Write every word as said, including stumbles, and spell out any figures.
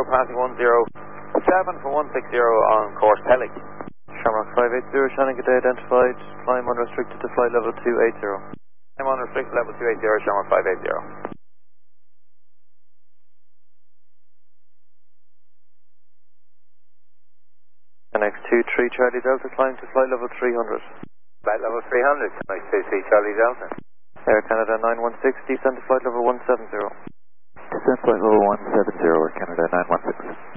passing one zero seven for one six zero on course Pellick. Shamrock five eight zero, Shannon, good day, identified, climb unrestricted to flight level two eight zero. I'm on restricted level two eight zero, Shamrock five eight zero. N X two three Charlie Delta, climb to flight level three hundred. Flight level three hundred, N X two three Charlie Delta. Air Canada nine one six, descend to flight level one seven zero. Descend flight level one seven zero, Air Canada nine one six.